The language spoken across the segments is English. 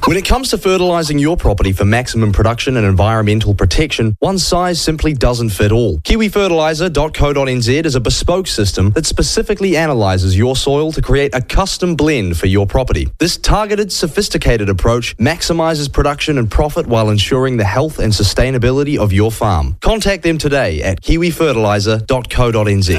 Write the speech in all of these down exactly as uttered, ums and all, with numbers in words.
When it comes to fertilising your property for maximum production and environmental protection, one size simply doesn't fit all. kiwi fertiliser dot co dot n z is a bespoke system that specifically analyses your soil to create a custom blend for your property. This targeted, sophisticated approach maximises production and profit while ensuring the health and sustainability of your farm. Contact them today at kiwi fertiliser dot co dot n z.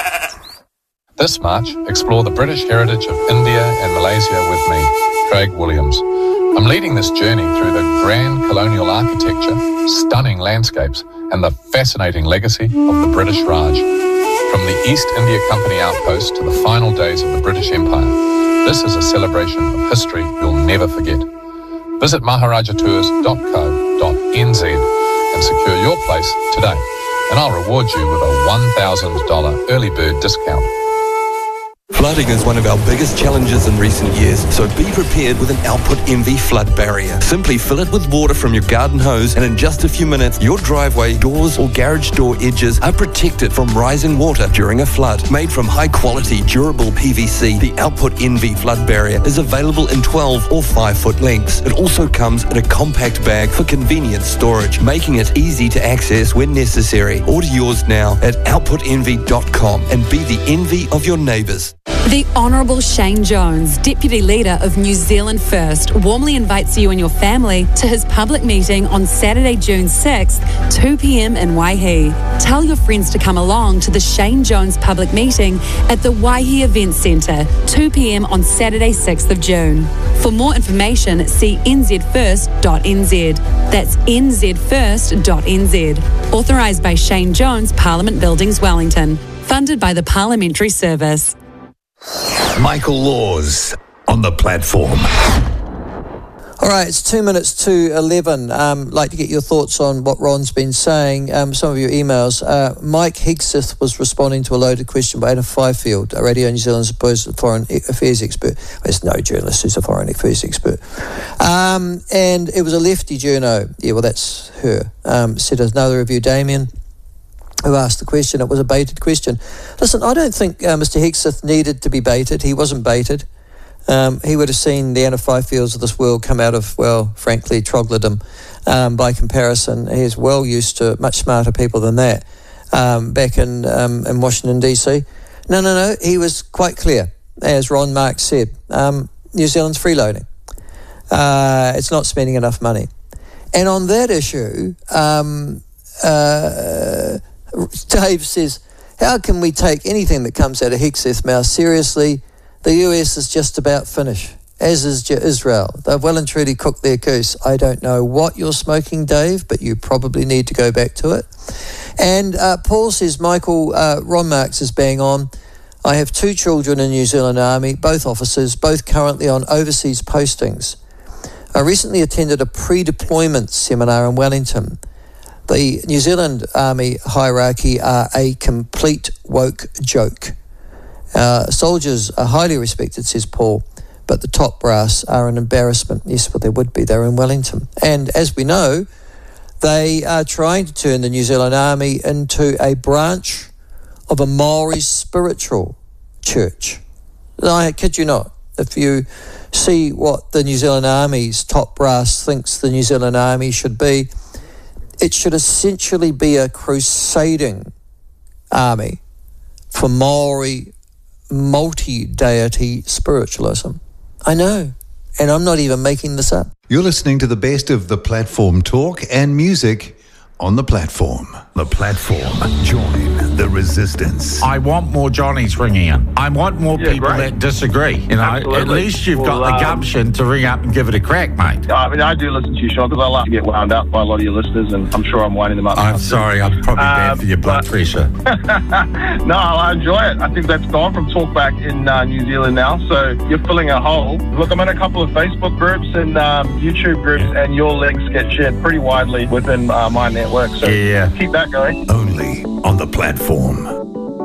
This March, explore the British heritage of India and Malaysia with me, Craig Williams. I'm leading this journey through the grand colonial architecture, stunning landscapes, and the fascinating legacy of the British Raj. From the East India Company outpost to the final days of the British Empire, this is a celebration of history you'll never forget. Visit maharaja tours dot co dot n z and secure your place today, and I'll reward you with a one thousand dollars early bird discount. Flooding is one of our biggest challenges in recent years, so be prepared with an Output Envy flood barrier. Simply fill it with water from your garden hose, and in just a few minutes, your driveway, doors or garage door edges are protected from rising water during a flood. Made from high-quality, durable P V C, the Output Envy flood barrier is available in twelve or five foot lengths. It also comes in a compact bag for convenient storage, making it easy to access when necessary. Order yours now at output envy dot com and be the envy of your neighbours. The Honourable Shane Jones, Deputy Leader of New Zealand First, warmly invites you and your family to his public meeting on Saturday, June sixth, two p m in Waihi. Tell your friends to come along to the Shane Jones public meeting at the Waihi Event Centre, two p m on Saturday, sixth of June. For more information, see n z first dot n z. That's n z first dot n z. Authorised by Shane Jones, Parliament Buildings, Wellington. Funded by the Parliamentary Service. Michael Laws on the platform. All right, it's two minutes to eleven. Um, like to get your thoughts on what Ron's been saying. Um, some of your emails. Uh, Mike Hegseth was responding to a loaded question by Adam Fifield, a Radio New Zealand supposed foreign affairs expert. There's no journalist who's a foreign affairs expert. Um, and it was a lefty journo. Yeah, well, that's her. Um, said another review, Damien, who asked the question. It was a baited question. Listen, I don't think uh, Mister Hegseth needed to be baited. He wasn't baited. Um, he would have seen the Anna Fifields of this world come out of, well, frankly, troglodyte um, by comparison. He's well used to much smarter people than that um, back in, um, in Washington, D C. No, no, no. He was quite clear, as Ron Marks said. Um, New Zealand's freeloading. Uh, it's not spending enough money. And on that issue, um, uh, Dave says, how can we take anything that comes out of Hegseth's mouth seriously? The U S is just about finished, as is Israel. They've well and truly cooked their goose. I don't know what you're smoking, Dave, but you probably need to go back to it. And uh, Paul says, Michael, uh, Ron Marks is bang on. I have two children in New Zealand Army, both officers, both currently on overseas postings. I recently attended a pre-deployment seminar in Wellington. The New Zealand Army hierarchy are a complete woke joke. Uh, soldiers are highly respected, says Paul, but the top brass are an embarrassment. Yes, well, they would be. They're in Wellington. And as we know, they are trying to turn the New Zealand Army into a branch of a Maori spiritual church. I kid you not. If you see what the New Zealand Army's top brass thinks the New Zealand Army should be, it should essentially be a crusading army for Maori multi-deity spiritualism. I know, and I'm not even making this up. You're listening to the best of the platform talk and music on the platform. The platform. Join the resistance. I want more Johnnies ringing in. I want more yeah, people great. that disagree. You know, Absolutely. At least you've well, got the um, gumption to ring up and give it a crack, mate. I mean, I do listen to you, Sean, because I like to get wound up by a lot of your listeners, and I'm sure I'm winding them up. I'm sorry, I'm probably bad um, for your blood but, pressure. No, I enjoy it. I think that's gone from talkback in uh, New Zealand now, so you're filling a hole. Look, I'm in a couple of Facebook groups and um, YouTube groups, and your links get shared pretty widely within uh, my network, so yeah. keep that going. Only on the platform.